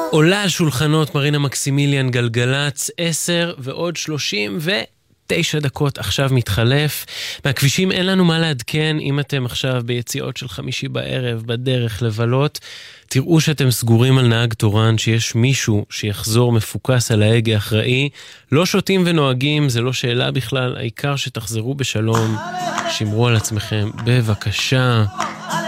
עולה על שולחנות מרינה מקסימיליאן, גלגלץ, 10:39 עכשיו מתחלף. מהכבישים אין לנו מה לעדכן. אם אתם עכשיו ביציאות של חמישי בערב בדרך לבלות, תראו שאתם סגורים על נהג תורן, שיש מישהו שיחזור מפוקס על ההגה אחראי. לא שותים ונוהגים, זה לא שאלה בכלל, העיקר שתחזרו בשלום. שמרו על עצמכם בבקשה.